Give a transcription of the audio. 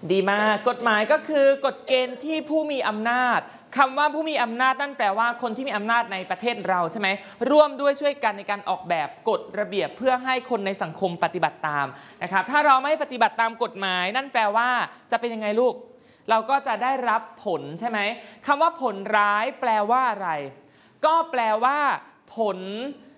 ดีมากกฎหมายก็คือกฎเกณฑ์ที่ผู้มีอำนาจคำว่าผู้มีอำนาจนั่นแปลว่าคนที่มีอำนาจในประเทศเราใช่ไหมร่วมด้วยช่วยกันในการออกแบบกฎระเบียบเพื่อให้คนในสังคมปฏิบัติตามนะครับถ้าเราไม่ปฏิบัติตามกฎหมายนั่นแปลว่าจะเป็นยังไงลูกเราก็จะได้รับผลใช่ไหมคำว่าผลร้ายแปลว่าอะไรก็แปลว่าผล